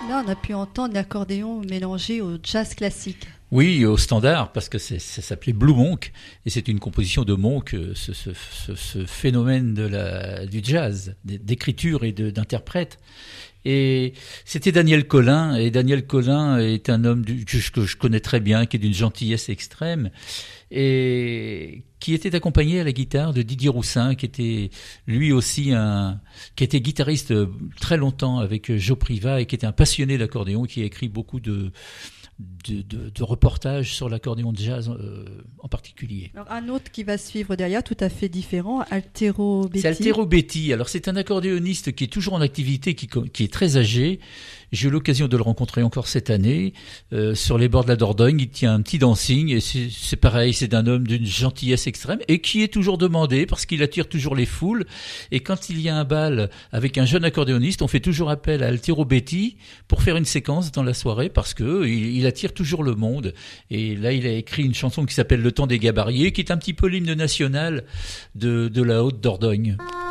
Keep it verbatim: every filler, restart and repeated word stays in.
Là, on a pu entendre l'accordéon mélangé au jazz classique. Oui, au standard, parce que c'est, ça s'appelait Blue Monk, et c'est une composition de Monk, ce, ce, ce, ce phénomène de la, du jazz, d'écriture et de, d'interprète. Et c'était Daniel Colin, et Daniel Colin est un homme du, que, je, que je connais très bien, qui est d'une gentillesse extrême, et qui était accompagné à la guitare de Didier Roussin, qui était lui aussi un, qui était guitariste très longtemps avec Joe Priva, et qui était un passionné d'accordéon, qui a écrit beaucoup de De, de, de reportages sur l'accordéon de jazz euh, en particulier. Alors un autre qui va suivre derrière, tout à fait différent, Altero Betti. C'est Altero Betti. Alors c'est un accordéoniste qui est toujours en activité, qui, qui est très âgé. J'ai eu l'occasion de le rencontrer encore cette année euh, sur les bords de la Dordogne. Il tient un petit dancing et c'est, c'est pareil, c'est d'un homme d'une gentillesse extrême et qui est toujours demandé parce qu'il attire toujours les foules. Et quand il y a un bal avec un jeune accordéoniste, on fait toujours appel à Altero Betti pour faire une séquence dans la soirée parce que il, il attire toujours le monde. Et là, il a écrit une chanson qui s'appelle Le temps des gabariers, qui est un petit peu l'hymne national de, de la Haute Dordogne.